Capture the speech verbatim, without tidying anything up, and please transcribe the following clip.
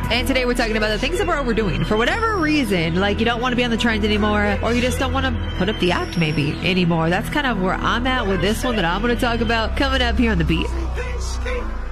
And today we're talking about the things that we're overdoing for whatever reason. Like you don't want to be on the trend anymore, or you just don't want to put up the act maybe anymore. That's kind of where I'm at with this one that I'm going to talk about coming up here on The Beat.